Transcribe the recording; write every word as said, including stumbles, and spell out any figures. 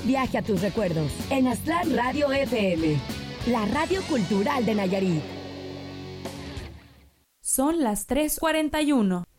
viaje a tus recuerdos en Aztlán Radio F M, la radio cultural de Nayarit. Son las tres cuarenta y uno.